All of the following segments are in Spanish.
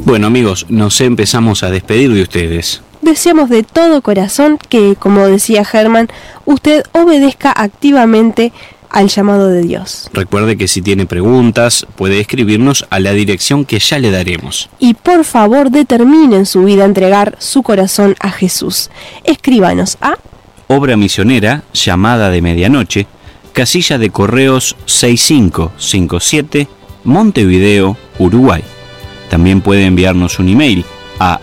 Bueno, amigos, nos empezamos a despedir de ustedes. Deseamos de todo corazón que, como decía Germán, usted obedezca activamente al llamado de Dios. Recuerde que si tiene preguntas, puede escribirnos a la dirección que ya le daremos. Y por favor, determine en su vida entregar su corazón a Jesús. Escríbanos a Obra Misionera, Llamada de Medianoche, Casilla de Correos 6557, Montevideo, Uruguay. También puede enviarnos un email a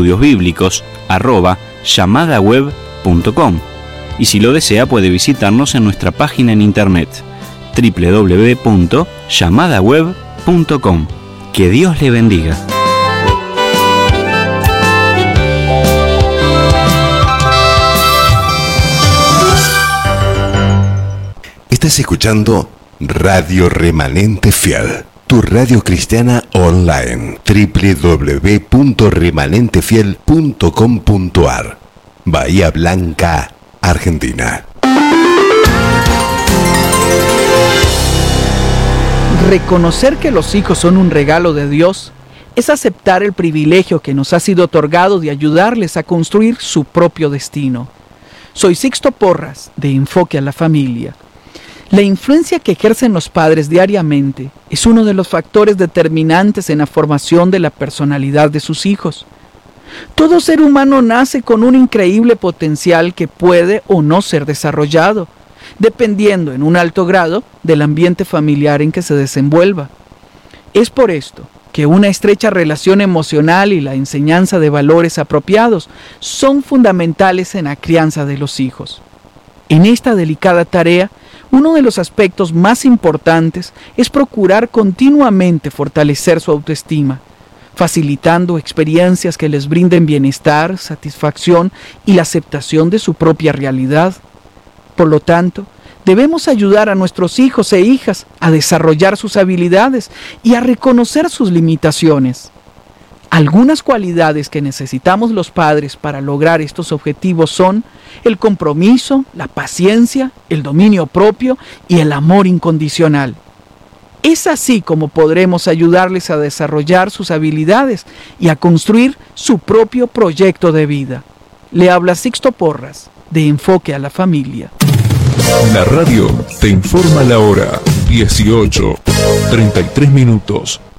estudiosbiblicos@llamadaweb.com. Y si lo desea puede visitarnos en nuestra página en internet www.llamadaweb.com. Que Dios le bendiga. Estás escuchando Radio Remanente Fiel, tu radio cristiana online. www.remanentefiel.com.ar. Bahía Blanca, Argentina. Reconocer que los hijos son un regalo de Dios es aceptar el privilegio que nos ha sido otorgado de ayudarles a construir su propio destino. Soy Sixto Porras, de Enfoque a la Familia. La influencia que ejercen los padres diariamente es uno de los factores determinantes en la formación de la personalidad de sus hijos. Todo ser humano nace con un increíble potencial que puede o no ser desarrollado, dependiendo en un alto grado del ambiente familiar en que se desenvuelva. Es por esto que una estrecha relación emocional y la enseñanza de valores apropiados son fundamentales en la crianza de los hijos. En esta delicada tarea, uno de los aspectos más importantes es procurar continuamente fortalecer su autoestima, facilitando experiencias que les brinden bienestar, satisfacción y la aceptación de su propia realidad. Por lo tanto, debemos ayudar a nuestros hijos e hijas a desarrollar sus habilidades y a reconocer sus limitaciones. Algunas cualidades que necesitamos los padres para lograr estos objetivos son el compromiso, la paciencia, el dominio propio y el amor incondicional. Es así como podremos ayudarles a desarrollar sus habilidades y a construir su propio proyecto de vida. Le habla Sixto Porras, de Enfoque a la Familia. La radio te informa la hora, 18:33 minutos.